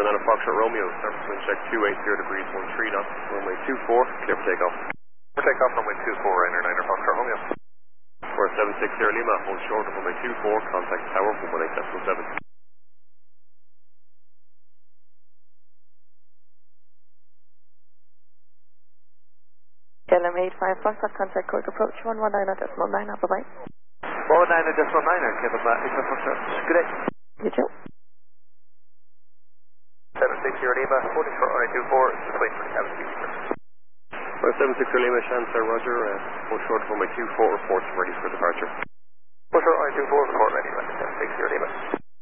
9 Foxtrot Romeo, surface wind check 280 degrees 13 knots, runway 24, clear for takeoff. For takeoff, runway 24, Ryanair 9 Foxtrot Romeo. For 760 Lima, hold short of runway 24, contact tower 118.7. LM85 Foxtrot, contact quick approach 119.9, bye-bye. 119.9, Kevin Matt, 85 Foxtrot. Good day. You too. 760 Lima, holding short runway 24, just wait for the cabin speed. For 760 Lima, Shancer, roger, hold short of runway 24, reports ready for departure. Hold short runway 24, report ready, 760 Lima.